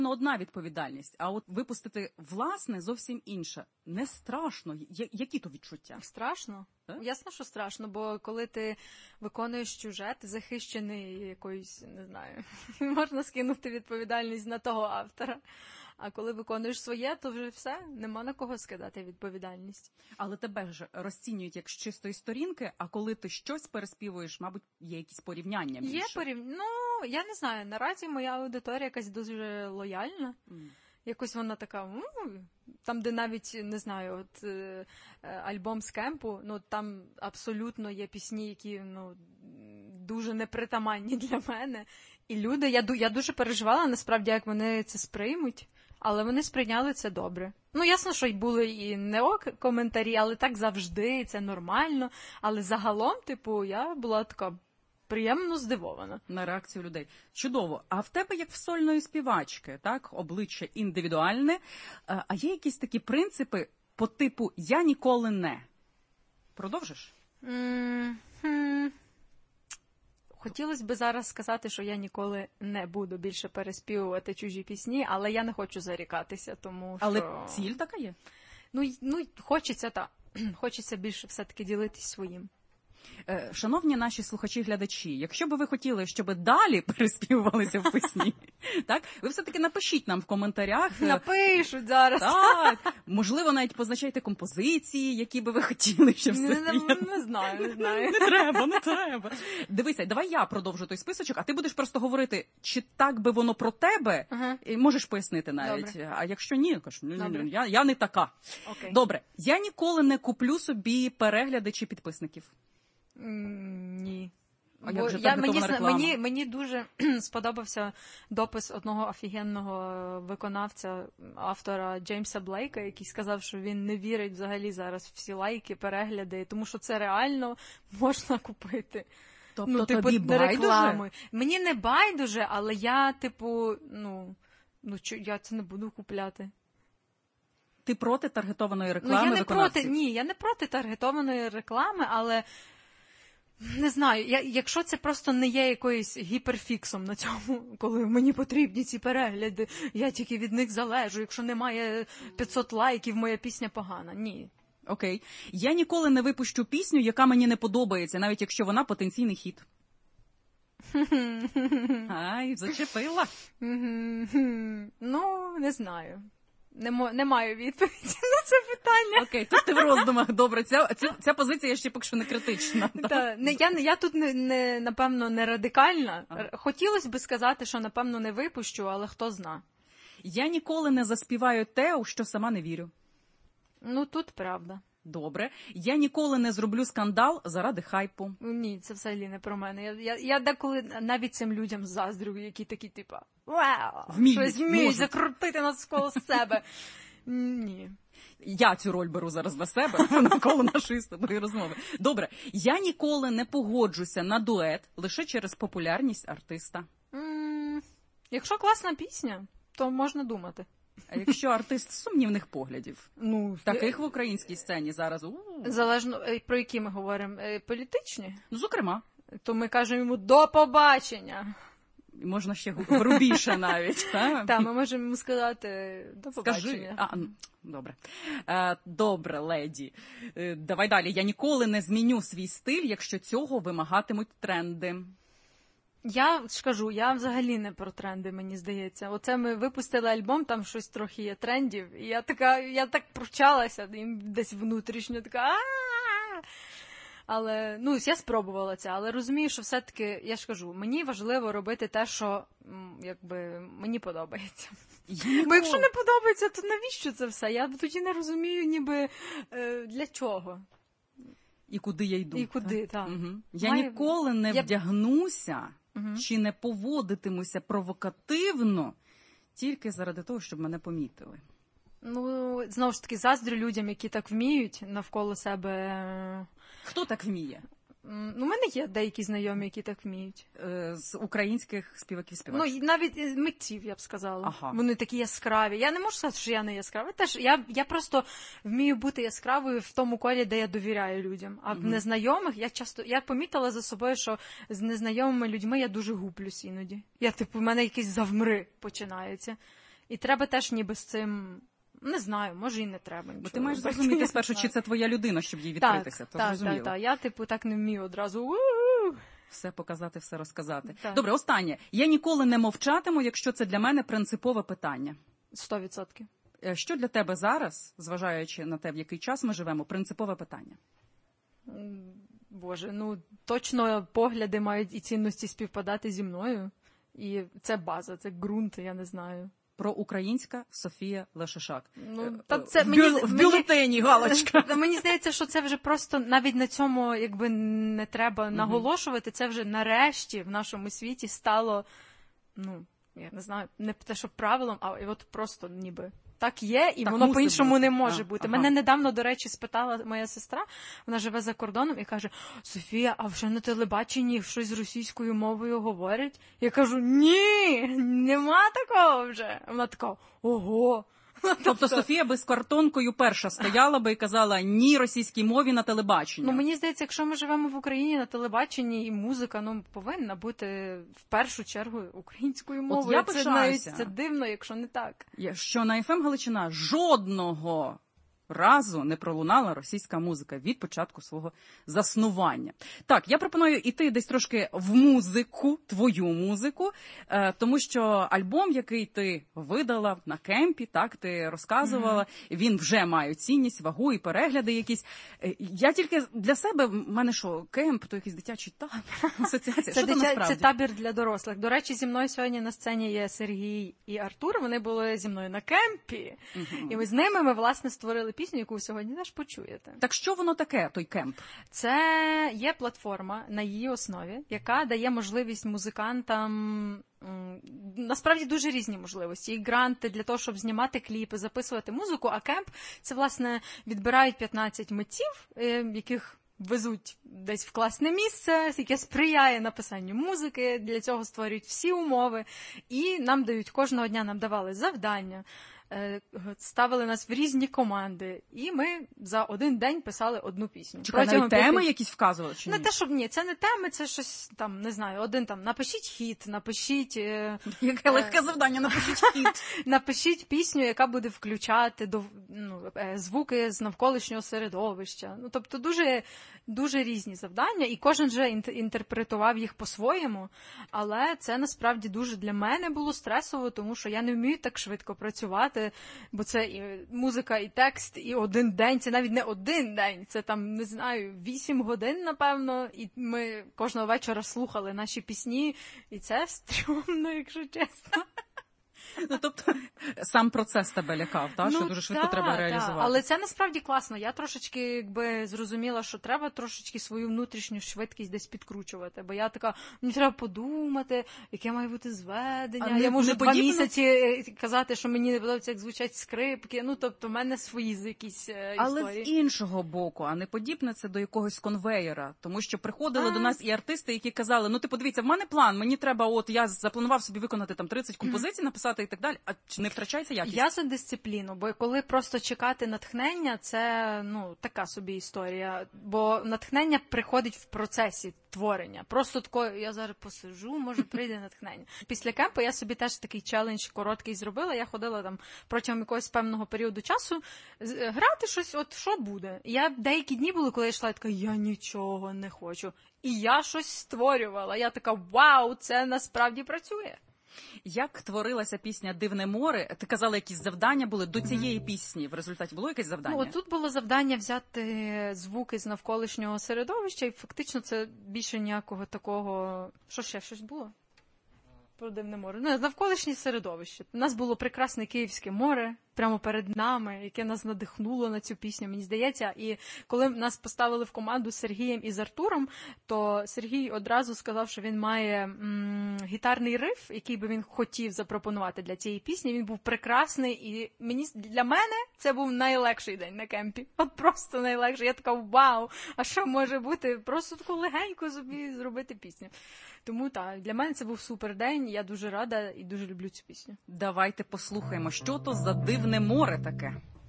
одна відповідальність, а от випустити власне зовсім інше. Не страшно. Які то відчуття? Страшно? Ясно, що страшно, бо коли ти виконуєш чуже, ти захищений якоюсь, не знаю, можна скинути відповідальність на того автора. А коли виконуєш своє, то вже все, нема на кого скидати відповідальність. Але тебе ж розцінюють як з чистої сторінки, а коли ти щось переспівуєш, мабуть, є якісь порівняння більше. Є порівняння. Ну, я не знаю, наразі моя аудиторія якась дуже лояльна. Якось вона така, там, де навіть, не знаю, от альбом з кемпу, ну, там абсолютно є пісні, які, ну, дуже непритаманні для мене. І люди, я дуже переживала, насправді, як вони це сприймуть, але вони сприйняли це добре. Ну, ясно, що й були і не коментарі, але так завжди, це нормально. Але загалом, типу, я була така приємно здивована. На реакцію людей. Чудово. А в тебе, як в сольної співачки, так, обличчя індивідуальне, а є якісь такі принципи по типу «я ніколи не». Продовжиш? Хотілося б зараз сказати, що я ніколи не буду більше переспівувати чужі пісні, але я не хочу зарікатися, тому що... Але ціль така є? Ну хочеться, хочеться більше все-таки ділитись своїм. Шановні наші слухачі-глядачі, якщо б ви хотіли, щоб далі переспівувалися в пісні, так, ви все-таки напишіть нам в коментарях. Напишуть зараз. Так, можливо, навіть позначайте композиції, які би ви хотіли, щоб все. Не знаю. Не треба. Дивися, давай я продовжу той списочок, а ти будеш просто говорити, чи так би воно про тебе, і можеш пояснити навіть. Добре. А якщо ні, кажу, я не така. Окей. Добре, я ніколи не куплю собі перегляди чи підписників. Ні. А як же таргетована реклама? Мені дуже сподобався допис одного офігенного виконавця, автора Джеймса Блейка, який сказав, що він не вірить взагалі зараз в всі лайки, перегляди, тому що це реально можна купити. Тобто тобі байдуже? Мені не байдуже, але я, я це не буду купляти. Ти проти таргетованої реклами виконавців? Я не проти таргетованої реклами, але не знаю, якщо це просто не є якоюсь гіперфіксом на цьому, коли мені потрібні ці перегляди, я тільки від них залежу, якщо немає 500 лайків, моя пісня погана. Ні. Окей. Я ніколи не випущу пісню, яка мені не подобається, навіть якщо вона потенційний хіт. Ай, зачепила. Ну, не знаю. Не маю відповіді на це питання. Окей, тут ти в роздумах. Добре, ця позиція ще поки що не критична. Я тут, напевно, не радикальна. Хотілося б сказати, що, напевно, не випущу, але хто зна. Я ніколи не заспіваю те, у що сама не вірю. Ну, тут правда. Добре. Я ніколи не зроблю скандал заради хайпу. Ні, це взагалі не про мене. Я деколи навіть цим людям заздрю, які такі, типа, вау, щось вміють закрутити навколо себе. Ні. Я цю роль беру зараз на себе, навколо нашої з тобою розмови. Добре. Я ніколи не погоджуся на дует лише через популярність артиста. Якщо класна пісня, то можна думати. А якщо артист сумнівних поглядів? Таких в українській сцені зараз. Залежно, про які ми говоримо? Політичні? Зокрема. То ми кажемо йому «до побачення». Можна ще грубіше навіть. Так, ми можемо йому сказати «до побачення». Добре. Добре, леді. Давай далі. Я ніколи не зміню свій стиль, якщо цього вимагатимуть тренди. Я ж кажу, я взагалі не про тренди, мені здається. Оце ми випустили альбом, там щось трохи є трендів, і я так пручалася, десь внутрішньо така Але, я спробувала це, але розумію, що все-таки, я ж кажу, мені важливо робити те, що, мені подобається. Бо якщо не подобається, то навіщо це все? Я тоді не розумію, ніби, для чого. І куди я йду. І куди, так. Угу. Я ніколи не вдягнуся чи не поводитимуся провокативно тільки заради того, щоб мене помітили. Знову ж таки, заздрю людям, які так вміють навколо себе. Хто так вміє? У мене є деякі знайомі, які так вміють. З українських співаків-співачок? Навіть митців, я б сказала. Ага. Вони такі яскраві. Я не можу сказати, що я не яскрава. Я просто вмію бути яскравою в тому колі, де я довіряю людям. А в незнайомих я помітила за собою, що з незнайомими людьми я дуже гублюсь іноді. В мене якісь завмри починаються. І треба теж ніби з цим, не знаю, може і не треба нічого. Бо ти маєш зрозуміти спершу, чи це твоя людина, щоб їй відкритися. Так. Я, так не вмію одразу все показати, все розказати. Так. Добре, останнє. Я ніколи не мовчатиму, якщо це для мене принципове питання. 100%. Що для тебе зараз, зважаючи на те, в який час ми живемо, принципове питання? Боже, точно погляди мають і цінності співпадати зі мною. І це база, це ґрунт, я не знаю. Проукраїнська Софія Лешишак. В бюлетені галочка. Мені здається, що це вже просто навіть на цьому не треба наголошувати. Це вже нарешті в нашому світі стало, я не знаю, не те, що правилом, а от просто ніби так є, і так воно по-іншому не може бути. Мене недавно, до речі, спитала моя сестра, вона живе за кордоном, і каже: Софія, а вже на телебаченні щось з російською мовою говорять? Я кажу: ні, нема такого вже. Вона така: ого. Тобто Софія би з картонкою перша стояла би і казала ні російській мові на телебаченні. Мені здається, якщо ми живемо в Україні на телебаченні, і музика повинна бути в першу чергу українською мовою. От я пишаюся. Це дивно, якщо не так. Що на ФМ Галичина жодного разу не пролунала російська музика від початку свого заснування. Так, я пропоную іти десь трошки в музику, твою музику, тому що альбом, який ти видала на кемпі, так, ти розказувала, він вже має цінність, вагу і перегляди якісь. Я тільки для себе, в мене що, кемп, то якийсь дитячий табір, асоціація. Що це насправді? Це табір для дорослих. До речі, зі мною сьогодні на сцені є Сергій і Артур, вони були зі мною на кемпі, і ми з ними, власне, створили пісню, яку ви сьогодні теж почуєте. Так що воно таке, той кемп? Це є платформа на її основі, яка дає можливість музикантам, насправді дуже різні можливості. І гранти для того, щоб знімати кліпи, записувати музику, а кемп – це, власне, відбирають 15 митців, яких везуть десь в класне місце, яке сприяє написанню музики, для цього створюють всі умови, і нам дають, кожного дня нам давали завдання, ставили нас в різні команди, і ми за один день писали одну пісню. Чекай, навіть теми якісь вказували? Чи ні? Не те, щоб ні, це не теми, це щось там, не знаю, напишіть хіт, напишіть... Яке легке завдання, напишіть хіт. Напишіть пісню, яка буде включати звуки з навколишнього середовища. Тобто дуже різні завдання, і кожен же інтерпретував їх по-своєму, але це насправді дуже для мене було стресово, тому що я не вмію так швидко працювати, бо це і музика, і текст, і один день, це навіть не один день, це там, не знаю, 8 годин, напевно, і ми кожного вечора слухали наші пісні, і це стрьомно, якщо чесно. Тобто сам процес тебе лякав, що дуже швидко треба реалізувати. Але це насправді класно. Я трошечки зрозуміла, що треба трошечки свою внутрішню швидкість десь підкручувати. Бо я така, мені треба подумати, яке має бути зведення. Я можу 2 місяці казати, що мені не подобається, як звучать скрипки. Тобто в мене свої якісь історії. Але з іншого боку, а не подібне це до якогось конвеєра. Тому що приходили до нас і артисти, які казали, ти подивіться, в мене план, мені треба, я запланував собі виконати 30 композицій, написати і так далі, а чи не втрачається якість? Я за дисципліну, бо коли просто чекати натхнення, це, така собі історія, бо натхнення приходить в процесі творення. Просто тако, я зараз посиджу, може прийде натхнення. Після кемпу я собі теж такий челендж короткий зробила, я ходила там протягом якогось певного періоду часу грати щось, що буде. Я деякі дні були, коли я йшла, я така, я нічого не хочу. І я щось створювала. Я така, вау, це насправді працює. Як творилася пісня «Дивне море»? Ти казала, якісь завдання були до цієї пісні. В результаті було якесь завдання? Тут було завдання взяти звуки з навколишнього середовища, і фактично це більше ніякого такого... Що ще? Щось було? Про «Дивне море». Навколишнє середовище. У нас було прекрасне Київське море прямо перед нами, яке нас надихнуло на цю пісню, мені здається. І коли нас поставили в команду з Сергієм і з Артуром, то Сергій одразу сказав, що він має гітарний риф, який би він хотів запропонувати для цієї пісні. Він був прекрасний, і для мене це був найлегший день на кемпі. От просто найлегший. Я така, вау, а що може бути? Просто таку легенько собі зробити пісню. Тому так, для мене це був супер день, я дуже рада і дуже люблю цю пісню. Давайте послухаємо, що то за дивне море таке.